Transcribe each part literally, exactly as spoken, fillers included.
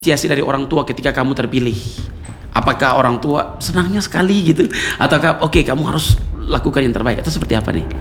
apresiasi dari orang tua ketika kamu terpilih? Apakah orang tua senangnya sekali gitu? Ataukah oke okay, kamu harus lakukan yang terbaik? Atau seperti apa nih?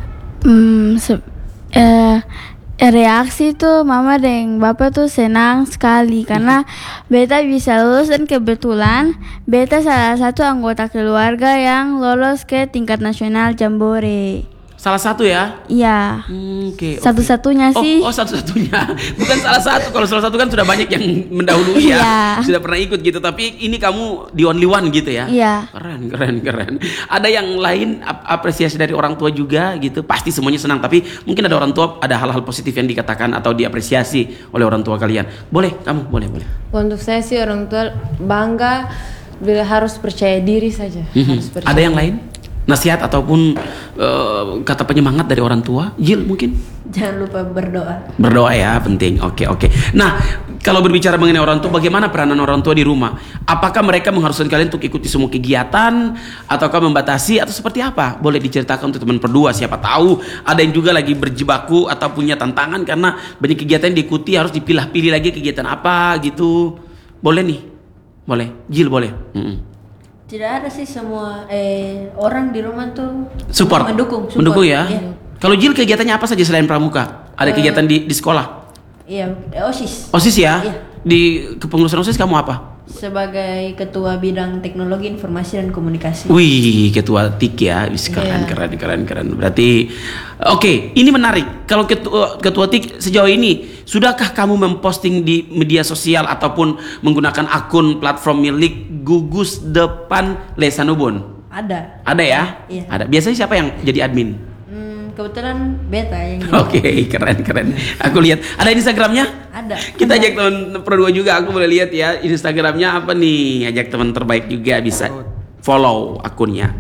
Hmm, se- eh, reaksi tuh mama dan bapak tuh senang sekali karena beta bisa lulus dan kebetulan beta salah satu anggota keluarga yang lolos ke tingkat nasional Jambore. Salah satu ya? Iya. Hmm, okay, Satu-satunya okay. sih. Oh, oh satu-satunya. Bukan salah satu. Kalau salah satu kan sudah banyak yang mendahului ya. Iya. Sudah pernah ikut gitu. Tapi ini kamu the only one gitu ya? Iya. Keren, keren, keren. Ada yang lain ap- apresiasi dari orang tua juga gitu? Pasti semuanya senang. Tapi mungkin ada orang tua, ada hal-hal positif yang dikatakan atau diapresiasi oleh orang tua kalian. Boleh, kamu boleh, boleh. Untuk saya sih orang tua bangga, bila harus percaya diri saja. Mhm. Harus percaya. Ada yang lain? Nasihat ataupun uh, kata penyemangat dari orang tua? Jil mungkin? Jangan lupa berdoa. Berdoa ya, penting. Oke, oke. Nah, kalau berbicara mengenai orang tua, bagaimana peranan orang tua di rumah? Apakah mereka mengharuskan kalian untuk ikuti semua kegiatan? Ataukah membatasi? Atau seperti apa? Boleh diceritakan untuk teman berdua. Siapa tahu ada yang juga lagi berjibaku atau punya tantangan karena banyak kegiatan yang diikuti, harus dipilah-pilih lagi kegiatan apa gitu. Boleh nih? Boleh. Jil boleh? Mm-mm. Tidak ada sih, semua eh, orang di rumah tuh Support? mendukung, support. Mendukung ya? Iya. Kalau Jil kegiatannya apa saja selain pramuka? Ada Eh, kegiatan di, di sekolah? Iya, eh, OSIS. OSIS ya? Iya. Di kepengurusan OSIS kamu apa? Sebagai ketua bidang teknologi informasi dan komunikasi. Wih, ketua T I K ya, wis keren, Iya. keren, keren, keren. Berarti, oke, ini menarik. Kalau ketua, ketua T I K sejauh ini, sudahkah kamu memposting di media sosial ataupun menggunakan akun platform milik Gugus Depan Lesanubun? Ada. Ada ya? Iya. Ada. Biasanya siapa yang jadi admin? Hmm, kebetulan beta yang jadi. Oke, keren, keren. Aku lihat. Ada Instagramnya? Ada. Kita ajak teman berdua juga, aku boleh lihat ya Instagramnya apa nih. Ajak teman terbaik juga bisa follow akunnya.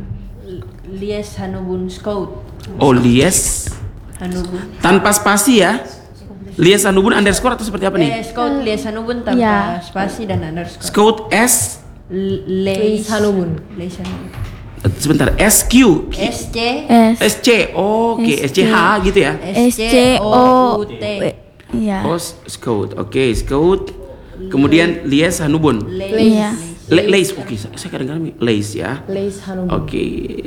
Lies Hanubun Scout. Oh, Lies Hanubun. tanpa spasi ya? Lies Hanubun underscore atau seperti apa nih? Eh, Scout Lies Hanubun tanpa Iya. spasi dan underscore. Scout S L- Lies Hanubun. Lies Hanubun. sebentar S Q S C S S C oke S C H gitu ya? S C O U T. Iya. Oh, Scout. Oke, Scout. Kemudian Lies Hanubun. Iya. Le- Lace. Oke, saya saya kadang-kadang Lace ya. Lies Hanubun. Oke.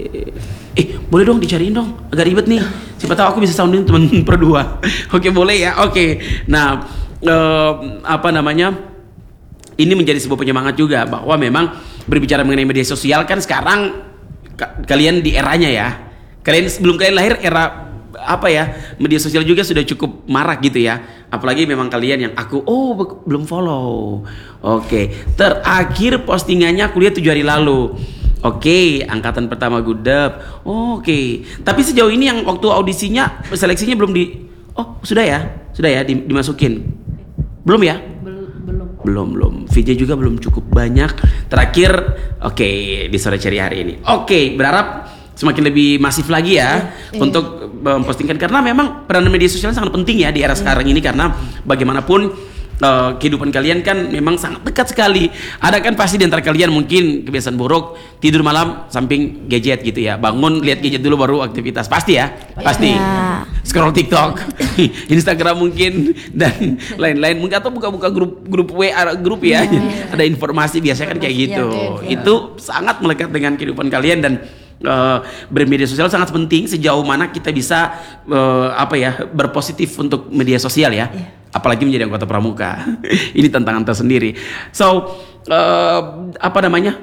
Eh, boleh dong dicariin dong. Agak ribet nih. Siapa tahu aku bisa soundin teman berdua. Oke, boleh ya. Oke. Nah, eh, apa namanya? Ini menjadi sebuah penyemangat juga bahwa memang berbicara mengenai media sosial kan sekarang ka- kalian di eranya ya. Kalian sebelum kalian lahir era apa ya? Media sosial juga sudah cukup marak gitu ya. Apalagi memang kalian yang aku oh be- belum follow. Oke. Terakhir postingannya aku lihat tujuh hari lalu. Oke, angkatan pertama Gudep. Oke. Tapi sejauh ini yang waktu audisinya seleksinya belum di oh, sudah ya? Sudah ya di- dimasukin. Belum ya? Belum belum. Belum, belum. V J juga belum cukup banyak. Terakhir, oke, di sore ceria hari ini. Oke, berharap semakin lebih masif lagi ya untuk mempostingkan karena memang peran media sosial sangat penting ya di era sekarang ini karena bagaimanapun eh, kehidupan kalian kan memang sangat dekat sekali. Ada kan pasti di antara kalian mungkin kebiasaan buruk tidur malam samping gadget gitu ya. Bangun lihat gadget dulu baru aktivitas. Pasti ya? Pasti. Ya. Scroll TikTok, Instagram mungkin dan lain-lain mungkin atau buka-buka grup grup W A grup ya. Ada informasi biasanya kan kayak gitu. Informasi, ya, ya. Itu sangat melekat dengan kehidupan kalian dan uh, bermedia sosial sangat penting sejauh mana kita bisa uh, apa ya berpositif untuk media sosial ya. Apalagi menjadi anggota pramuka. Ini tantangan tersendiri. So uh, apa namanya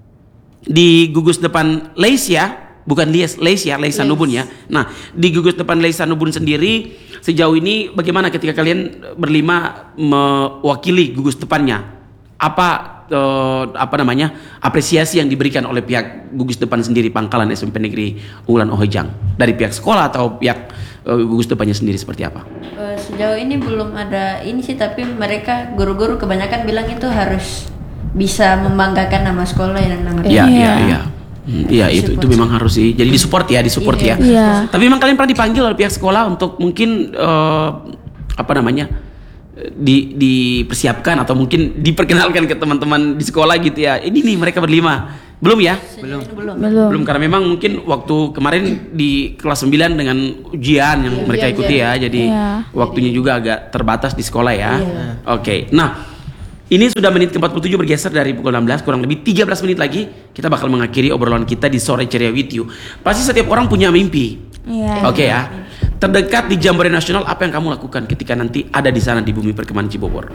di Gugus Depan Lace ya. Bukan Lies, Lace ya, Lace Hanubun ya. Nah, di Gugus Depan Lace Hanubun sendiri sejauh ini bagaimana ketika kalian berlima mewakili gugus depannya? Apa eh, apa namanya? Apresiasi yang diberikan oleh pihak gugus depan sendiri Pangkalan S M P Negeri Unggulan Ohojang dari pihak sekolah atau pihak eh, gugus depannya sendiri seperti apa? Eh, sejauh ini belum ada ini sih, tapi mereka guru-guru kebanyakan bilang itu harus bisa membanggakan nama sekolah dan nama Iya, Iya. iya, iya. Hmm, Iya itu itu memang harus sih. Jadi disupport ya, disupport ya. Iya. Tapi memang kalian pernah dipanggil oleh pihak sekolah untuk mungkin eh, apa namanya di dipersiapkan atau mungkin diperkenalkan ke teman-teman di sekolah gitu ya. Ini nih mereka berlima. Belum ya? belum. belum. Belum. Belum karena memang mungkin waktu kemarin di kelas sembilan dengan ujian yang mereka ikuti ya. Jadi Iya. waktunya juga agak terbatas di sekolah ya. Iya. Oke. Nah, Ini sudah menit ke empat puluh tujuh bergeser dari pukul enam belas, kurang lebih tiga belas menit lagi kita bakal mengakhiri obrolan kita di Sore Ceria with You. Pasti setiap orang punya mimpi. Iya. Oke ya. Terdekat di Jambore Nasional, apa yang kamu lakukan ketika nanti ada di sana di bumi perkemahan Cibobor?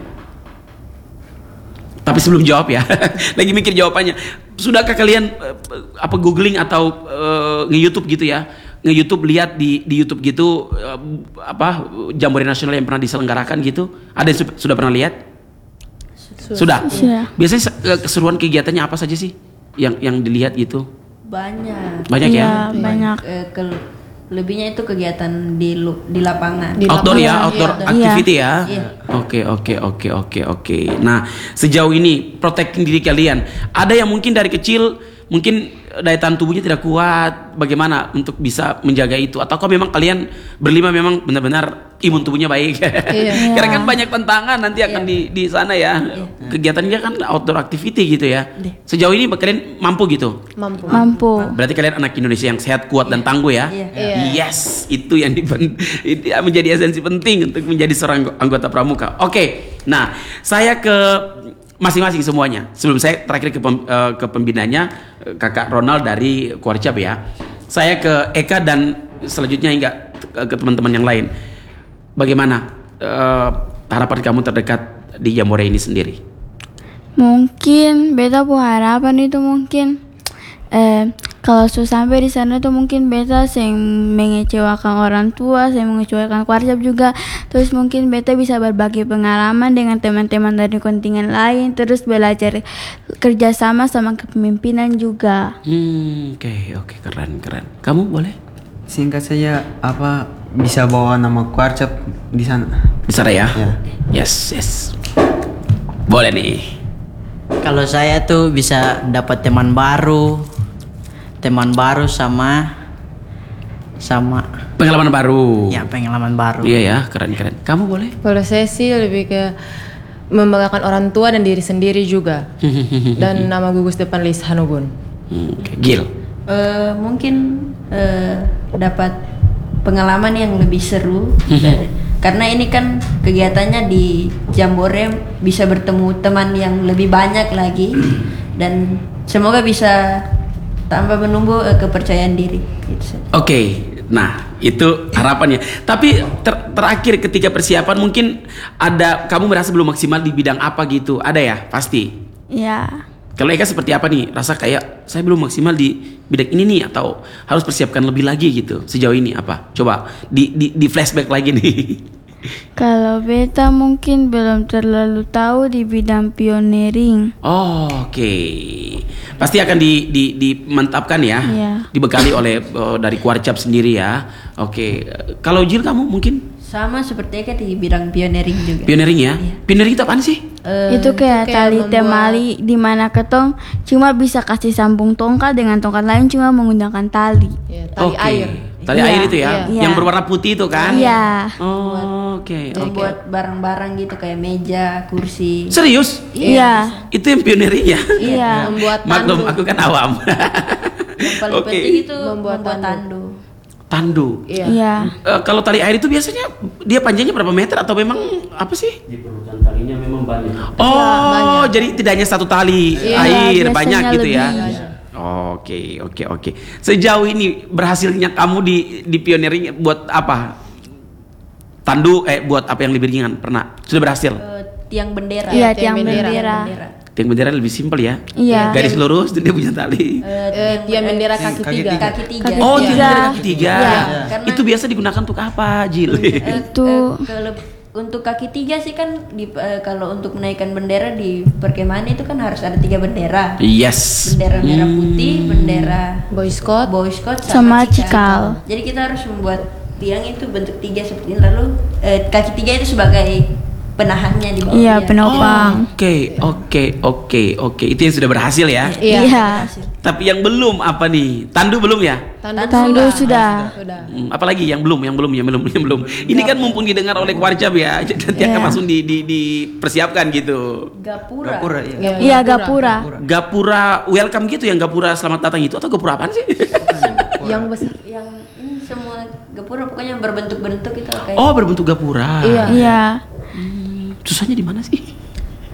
Tapi sebelum jawab ya, lagi mikir jawabannya. Sudahkah kalian uh, apa googling atau uh, nge-YouTube gitu ya? Nge-YouTube lihat di di YouTube gitu uh, apa Jambore Nasional yang pernah diselenggarakan gitu? Ada yang su- sudah pernah lihat? Sudah. Sudah. Biasanya uh, keseruan kegiatannya apa saja sih yang yang dilihat gitu? Banyak. Banyak ya? Iya, banyak. Eh, ke- lebihnya itu kegiatan di lu- di lapangan. Di Outdoor ya, lapangan. outdoor Iya. activity ya. Iya. Oke, oke, oke, oke, oke. Nah, sejauh ini protecting diri kalian, ada yang mungkin dari kecil mungkin daya tahan tubuhnya tidak kuat, bagaimana untuk bisa menjaga itu? Ataukah memang kalian berlima memang benar-benar imun tubuhnya baik? Iya. Karena kan banyak tantangan nanti akan di di sana ya. Kegiatannya kan outdoor activity gitu ya. Sejauh ini kalian mampu gitu? Mampu. Mampu. Berarti kalian anak Indonesia yang sehat, kuat dan tangguh ya. Iya. Iya. Yes, itu yang dipen- itu yang menjadi esensi penting untuk menjadi seorang anggota pramuka. Oke, nah saya ke masing-masing semuanya. Sebelum saya terakhir ke, pem, eh, ke pembinanya eh, Kakak Ronald dari Kuarcap ya. Saya ke Eka dan selanjutnya hingga ke, ke teman-teman yang lain. Bagaimana eh, harapan kamu terdekat di Jambore ini sendiri? Mungkin beta pu harapan itu mungkin eh kalau sudah sampai di sana tuh mungkin beta yang mengecewakan orang tua, saya mengecewakan Kuarcap juga. Terus mungkin beta bisa berbagi pengalaman dengan teman-teman dari kontingen lain, terus belajar kerjasama sama kepemimpinan juga. Hmm, oke, oke, keren, keren. Kamu boleh? Singkat saja, apa bisa bawa nama Kuarcap di sana? Bisa ya? Ya. Yes, yes. Boleh nih. Kalau saya tuh bisa dapat teman baru, teman baru sama sama Pengalaman baru. ya pengalaman baru. Iya ya, keren-keren. Kamu boleh? Kalau saya sih lebih ke membanggakan orang tua dan diri sendiri juga. Dan nama gugus depan Lis Hanugun. Hmm, oke. Gil. Eh, mungkin eh, dapat pengalaman yang lebih seru. Karena ini kan kegiatannya di Jambore, bisa bertemu teman yang lebih banyak lagi dan semoga bisa tambah menumbuh eh, kepercayaan diri. Gitu. Oke. Nah, itu harapannya. Tapi ter- terakhir ketika persiapan mungkin ada kamu merasa belum maksimal di bidang apa gitu. Ada ya? Pasti. Ya. Kalau Eka seperti apa nih? Rasa kayak saya belum maksimal di bidang ini nih atau harus persiapkan lebih lagi gitu. Sejauh ini apa? Coba di di, di flashback lagi nih. Kalau beta mungkin belum terlalu tahu di bidang pioneering. Oh, oke. Pasti akan di, di, dimantapkan ya. Iya. Dibekali oleh oh, dari Kuarcap sendiri ya. Oke. Kalau Jil kamu mungkin Sama seperti Eka di bidang pioneering juga. pioneering ya? Pioneering itu apaan sih? Eh, Itu kayak kayak tali membuat- temali di mana ketong cuma bisa kasih sambung tongkat dengan tongkat lain cuma menggunakan tali. Ya, tali Oke. air. Tali Iya, air itu ya, iya. yang berwarna putih itu kan? Iya. Oh, oke, oke. membuat barang-barang gitu kayak meja, kursi. Serius? Iya. Itu yang pioneering ya? Iya. Membuat Maklum, tandu. aku kan awam. Yang paling Oke. penting itu Membuat membuat, tandu. tandu. Tandu. Iya. Iya. Eh, kalau tali air itu biasanya dia panjangnya berapa meter atau memang apa sih? Diperlukan talinya memang banyak. Oh, jadi tidak hanya satu tali Iya, air biasanya banyak gitu ya? lebih. Oke, oke, oke. Sejauh ini berhasilnya kamu di di pioneering buat apa? Tandu eh buat apa yang lebih ringan pernah? Sudah berhasil? Eh, tiang bendera. Iya, tiang tiang bendera. bendera. Bendera. Tiang bendera lebih simpel ya? Iya. Garis lurus dan dia punya tali. Eh, Eh, tiang bendera kaki kaki tiga. kaki tiga. Kaki Oh, tiga. tiang bendera kaki tiga. Iya. Karena- Itu biasa digunakan untuk apa, Jil? Eh, Itu. eh, kele- untuk kaki tiga sih kan di, eh, kalau untuk menaikkan bendera di perkemahan itu kan harus ada tiga bendera. Yes. Bendera merah Hmm. putih, bendera Boy Scout. Boy Scout Sama cikal. cikal. Jadi kita harus membuat tiang itu bentuk tiga seperti ini, lalu eh, kaki tiga itu sebagai penahannya di bawah. Iya, dia. penopang. Oke, oke, oke, oke. Itu yang sudah berhasil ya. Iya. Iya. Tapi yang belum apa nih? Tandu belum ya? Tandu, Tandu sudah. Sudah. Hmm, apalagi yang belum, yang belum, yang belum, yang belum. Ini kan mumpung didengar oleh Kuarcap ya, jadi nanti akan Iya. langsung di, di, dipersiapkan gitu. Gapura. Gapura, iya. Ya, Iya, gapura. Gapura welcome gitu, yang Gapura selamat datang itu atau Gapura apaan sih? Yang besar. Yang ini semua gapura pokoknya berbentuk-bentuk itu kayak Oh, berbentuk Gapura. Iya. Iya. Susahnya di mana sih?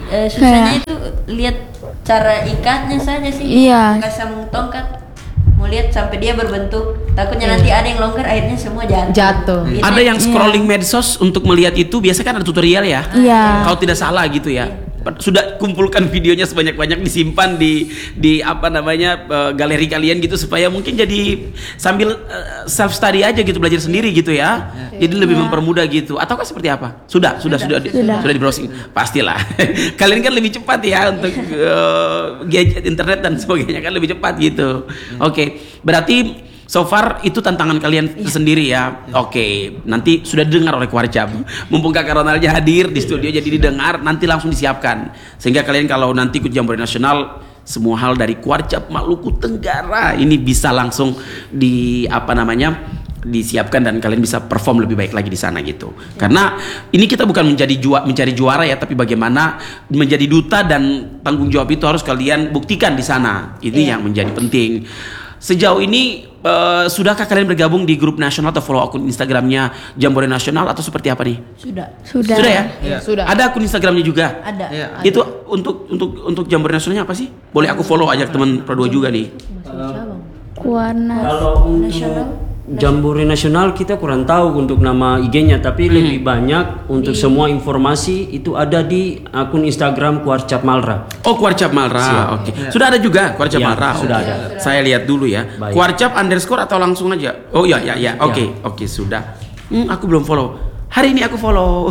eh, susahnya Kayak- itu lihat cara ikatnya saja sih. Iya. Kasih sambung tongkat, mau lihat sampai dia berbentuk. Takutnya nanti ada yang longgar, akhirnya semua jatuh. Jatuh. Itu Ada yang scrolling medsos untuk melihat itu, biasa kan ada tutorial ya. Iya. Kalau tidak salah gitu ya. Sudah kumpulkan videonya sebanyak-banyak, disimpan di di apa namanya eh, galeri kalian gitu supaya mungkin jadi sambil self study aja gitu, belajar sendiri gitu ya. Jadi lebih mempermudah gitu. Ataukah seperti apa? Sudah, sudah, sudah, di, Sudah. sudah di browsing. Pastilah. Kalian kan lebih cepat ya untuk eh, gadget internet dan sebagainya kan lebih cepat gitu. Oke, berarti so far itu tantangan kalian sendiri ya. Oke, nanti sudah didengar oleh Kuarcap. Mumpung Kakak Ronaldnya hadir di studio jadi didengar, nanti langsung disiapkan. Sehingga kalian kalau nanti ikut Jambore Nasional, semua hal dari Kuarcap Maluku Tenggara ini bisa langsung di apa namanya? disiapkan dan kalian bisa perform lebih baik lagi di sana gitu. Karena ini kita bukan menjadi jua, mencari juara ya, tapi bagaimana menjadi duta dan tanggung jawab itu harus kalian buktikan di sana. Ini yang menjadi penting. Sejauh ini uh, sudahkah kalian bergabung di grup nasional atau follow akun Instagramnya Jambore Nasional atau seperti apa nih? sudah. Sudah. Sudah ya? Iya. Sudah. Ada akun Instagramnya juga. Ada. Iya. Itu untuk untuk untuk Jambore Nasionalnya apa sih? Boleh aku follow ajak teman Pro dua juga nih. Kuarnas. Kalau untuk Jambore Nasional kita kurang tahu untuk nama I G-nya, tapi lebih banyak untuk semua informasi itu ada di akun Instagram Kuarcap Malra. Oh, Kuarcap Malra. Oke. Sudah ada juga Kuarcap Iya, Malra. sudah Oke. ada. Saya lihat dulu ya. Baik. Kuarcap underscore atau langsung aja? Oh ya ya ya. Oke oke sudah. Hmm, aku belum follow. Hari ini aku follow.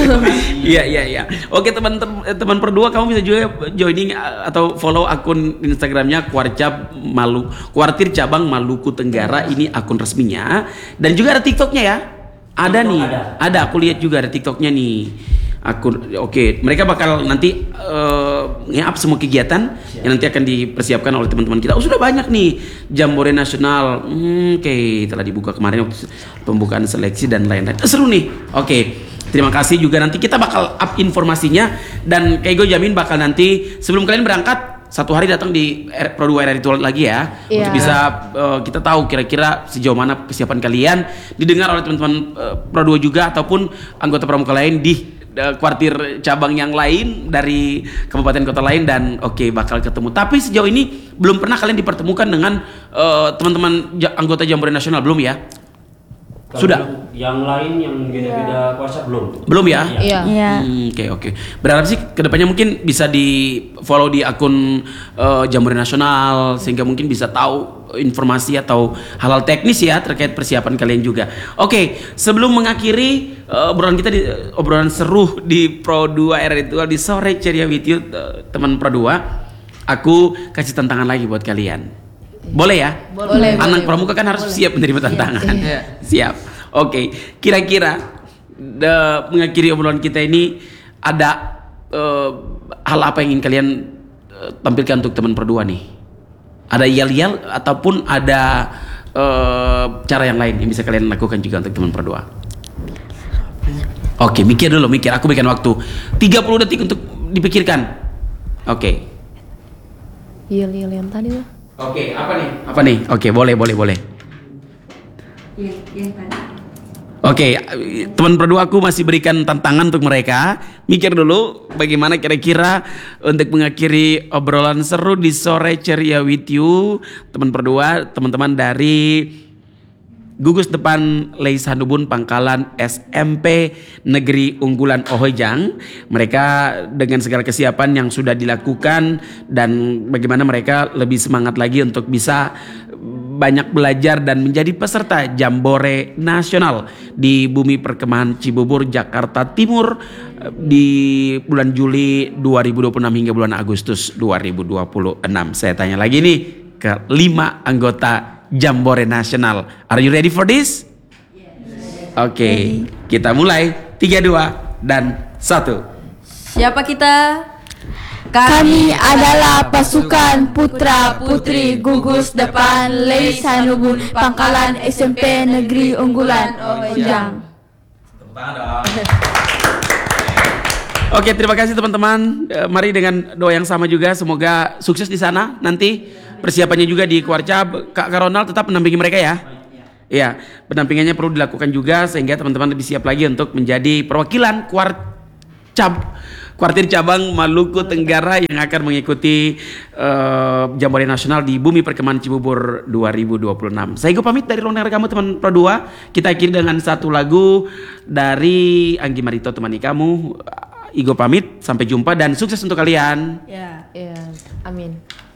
Iya iya iya. Oke teman-teman teman Perdua, kamu bisa juga joining uh, atau follow akun Instagramnya Kuarcap Malu Kuartir Cabang Maluku Tenggara. Ini akun resminya. Dan juga ada TikToknya ya. Ada TikTok nih. ada. Ada. Aku lihat juga ada TikToknya nih. Akun. Oke, mereka bakal nanti uh, nge-up semua kegiatan yang nanti akan dipersiapkan oleh teman-teman kita. Oh, sudah banyak nih Jambore Nasional. Hmm, oke, telah dibuka kemarin waktu pembukaan seleksi dan lain-lain. Eh, seru nih. Oke. Terima kasih juga, nanti kita bakal up informasinya dan kayak gue jamin bakal nanti sebelum kalian berangkat satu hari datang di R- Pro dua R Ritual lagi ya. Iya. Untuk bisa uh, kita tahu kira-kira sejauh mana kesiapan kalian didengar oleh teman-teman uh, Pro dua juga ataupun anggota pramuka lain di uh, kuartir cabang yang lain dari kabupaten kota lain dan oke okay, bakal ketemu. Tapi sejauh ini belum pernah kalian dipertemukan dengan uh, teman-teman ja- anggota Jambore Nasional belum ya? Kalau Sudah. belum, yang lain yang beda-beda kuarcap belum. Belum ya? Iya. Iya. Hmm, Oke oke. Berharap sih kedepannya mungkin bisa di follow di akun uh, Jambore Nasional sehingga mungkin bisa tahu informasi atau hal-hal teknis ya terkait persiapan kalian juga. Oke, sebelum mengakhiri uh, obrolan kita di uh, obrolan seru di Pro dua R Ritual di sore ceria with you uh, teman Pro dua, aku kasih tantangan lagi buat kalian. Boleh ya? Boleh. Anak boleh. pramuka kan harus siap menerima tantangan. Iya. Siap. Oke. Kira-kira de- mengakhiri obrolan kita ini ada eh, hal apa yang ingin kalian eh, tampilkan untuk teman Perdua nih? Ada yel-yel ataupun ada eh, cara yang lain yang bisa kalian lakukan juga untuk teman Perdua? Oke, mikir dulu, mikir. Aku berikan waktu tiga puluh detik untuk dipikirkan. Oke. Iya, iya yang tadi tuh. Oke, apa nih? Apa nih? Oke, boleh, boleh, boleh. Yang, yang tadi. Oke, teman Perdua aku masih berikan tantangan untuk mereka. Mikir dulu bagaimana kira-kira untuk mengakhiri obrolan seru di sore ceria with you, teman Perdua, teman-teman dari Gugus Depan Leis Handubun Pangkalan S M P Negeri Unggulan Ohojang. Mereka dengan segala kesiapan yang sudah dilakukan dan bagaimana mereka lebih semangat lagi untuk bisa banyak belajar dan menjadi peserta Jambore Nasional di Bumi Perkemahan Cibubur, Jakarta Timur di bulan Juli dua ribu dua puluh enam hingga bulan Agustus dua ribu dua puluh enam. Saya tanya lagi nih ke lima anggota Jambore Nasional. Are you ready for this? Yes. Oke, okay. Kita mulai. Tiga, dua, dan satu. Siapa kita? Kami adalah pasukan putra putri gugus depan Leis Handubun Pangkalan S M P Negeri Unggulan Ohojang. Oke, terima kasih teman-teman. Eh, Mari dengan doa yang sama juga, semoga sukses di sana nanti. Persiapannya juga di Kuarcap. Kak Ronald tetap mendampingi mereka ya. Iya, pendampingannya perlu dilakukan juga sehingga teman-teman lebih siap lagi untuk menjadi perwakilan Kuarcap kuartir cabang Maluku Tenggara yang akan mengikuti uh, Jambore Nasional di Bumi Perkemahan Cibubur dua ribu dua puluh enam. Saya Igo pamit dari ruang dengar kamu teman Pro dua. Kita akhiri dengan satu lagu dari Anggi Marito temani kamu. Igo pamit, sampai jumpa dan sukses untuk kalian. Ya. Ya, amin.